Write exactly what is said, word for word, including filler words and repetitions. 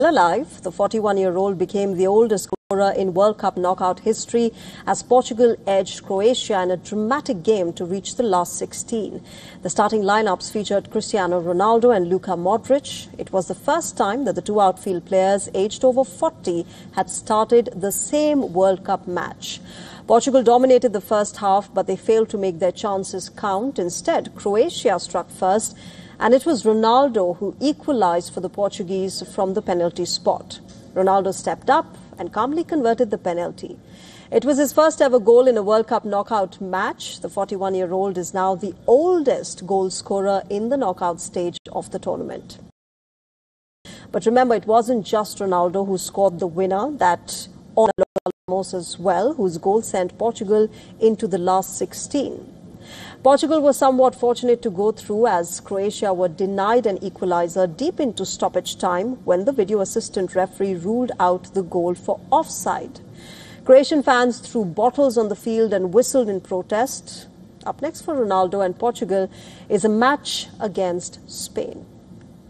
Alive, the forty-one-year-old became the oldest scorer in World Cup knockout history as Portugal edged Croatia in a dramatic game to reach the last sixteen. The starting lineups featured Cristiano Ronaldo and Luka Modric. It was the first time that the two outfield players aged over forty had started the same World Cup match. Portugal dominated the first half, but they failed to make their chances count. Instead, Croatia struck first, and it was Ronaldo who equalized for the Portuguese from the penalty spot. Ronaldo stepped up and calmly converted the penalty. It was his first ever goal in a World Cup knockout match. The forty-one-year-old is now the oldest goal scorer in the knockout stage of the tournament. But remember, it wasn't just Ronaldo who scored the winner. That Ramos as well, whose goal sent Portugal into the last sixteen. Portugal was somewhat fortunate to go through as Croatia were denied an equalizer deep into stoppage time when the video assistant referee ruled out the goal for offside. Croatian fans threw bottles on the field and whistled in protest. Up next for Ronaldo and Portugal is a match against Spain.